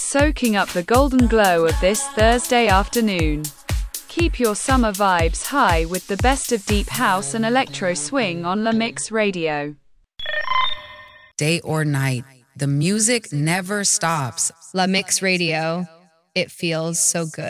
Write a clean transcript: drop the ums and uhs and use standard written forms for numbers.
soaking up the golden glow of this Thursday afternoon. Keep your summer vibes high with the best of deep house and electro swing on La Mix Radio. Day or night, the music never stops. La Mix Radio. It feels so good.